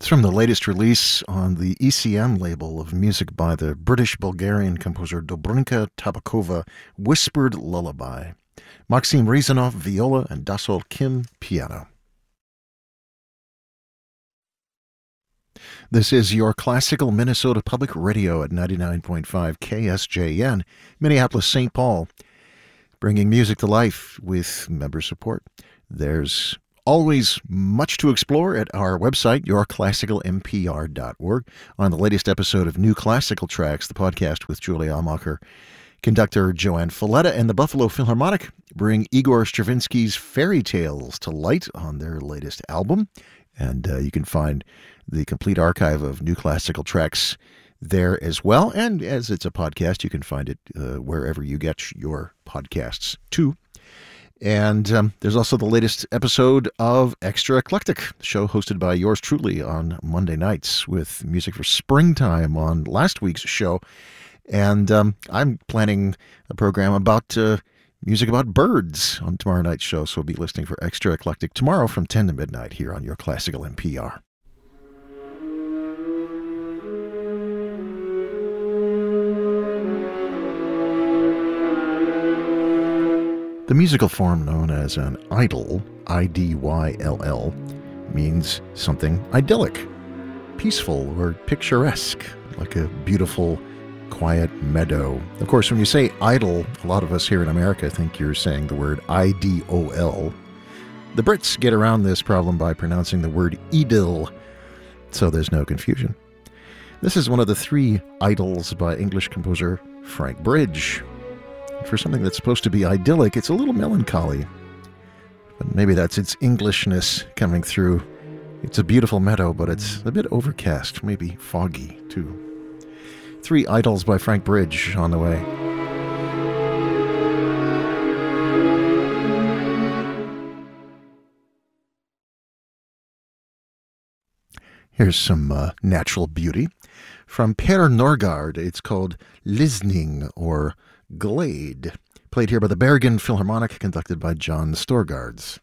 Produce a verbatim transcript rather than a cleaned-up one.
It's from the latest release on the E C M label of music by the British-Bulgarian composer Dobrinka Tabakova, Whispered Lullaby. Maxim Rezanov, viola, and Dasol Kim, piano. This is your classical Minnesota Public Radio at ninety-nine point five K S J N, Minneapolis, Saint Paul, bringing music to life with member support. There's always much to explore at our website, your classical m p r dot org. On the latest episode of New Classical Tracks, the podcast with Julie Almacher, conductor Joanne Falletta and the Buffalo Philharmonic bring Igor Stravinsky's fairy tales to light on their latest album. And uh, you can find the complete archive of New Classical Tracks there as well. And as it's a podcast, you can find it uh, wherever you get your podcasts too. And um, there's also the latest episode of Extra Eclectic, the show hosted by yours truly on Monday nights with music for springtime on last week's show. And um, I'm planning a program about uh, music about birds on tomorrow night's show, so we'll be listening for Extra Eclectic tomorrow from ten to midnight here on your Classical N P R. The musical form known as an idyll, I D Y L L, means something idyllic, peaceful, or picturesque, like a beautiful, quiet meadow. Of course, when you say idle, a lot of us here in America think you're saying the word I D O L. The Brits get around this problem by pronouncing the word idyll, so there's no confusion. This is one of the three idylls by English composer Frank Bridge. For something that's supposed to be idyllic, it's a little melancholy. But maybe that's its Englishness coming through. It's a beautiful meadow, but it's a bit overcast, maybe foggy, too. Three idylls by Frank Bridge on the way. Here's some uh, natural beauty. From Per Norgard, it's called Lisning, or Glade, played here by the Bergen Philharmonic, conducted by John Storgards.